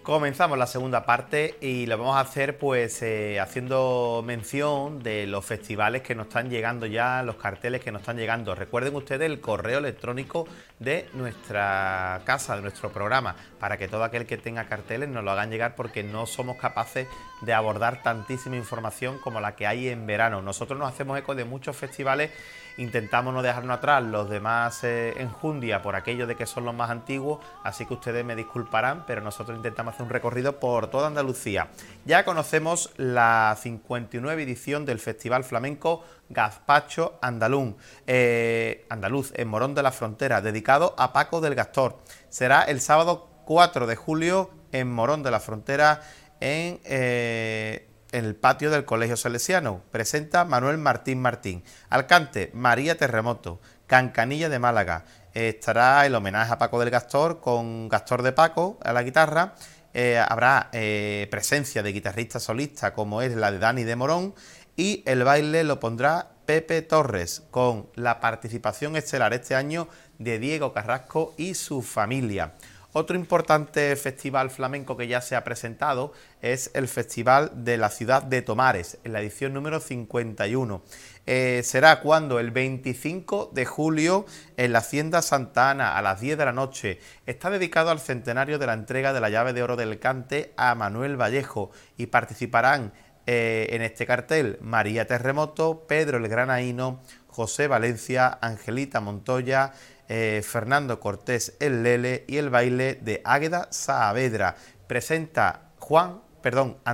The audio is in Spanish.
Comenzamos la segunda parte y lo vamos a hacer pues haciendo mención de los festivales que nos están llegando ya, los carteles que nos están llegando. Recuerden ustedes el correo electrónico de nuestra casa, de nuestro programa, para que todo aquel que tenga carteles nos lo hagan llegar, porque no somos capaces de abordar tantísima información como la que hay en verano. Nosotros nos hacemos eco de muchos festivales, intentamos no dejarnos atrás los demás enjundia por aquello de que son los más antiguos, así que ustedes me disculparán, pero nosotros intentamos hacer un recorrido por toda Andalucía. Ya conocemos la 59 edición del Festival Flamenco Gazpacho Andaluz en Morón de la Frontera, dedicado a Paco del Gastor. Será el sábado 4 de julio en Morón de la Frontera, en el patio del Colegio Salesiano. Presenta Manuel Martín Martín. Alcante, María Terremoto. Cancanilla de Málaga. Estará el homenaje a Paco del Gastor con Gastor de Paco a la guitarra. Habrá presencia de guitarristas solistas como es la de Dani de Morón, y el baile lo pondrá Pepe Torres, con la participación estelar este año de Diego Carrasco y su familia. Otro importante festival flamenco que ya se ha presentado es el Festival de la Ciudad de Tomares, en la edición número 51. Será cuando el 25 de julio en la Hacienda Santa Ana a las 10 de la noche. Está dedicado al centenario de la entrega de la llave de oro del Cante a Manuel Vallejo, y participarán en este cartel María Terremoto, Pedro el Granaíno, José Valencia, Angelita Montoya, Fernando Cortés el Lele y el baile de Águeda Saavedra. Presenta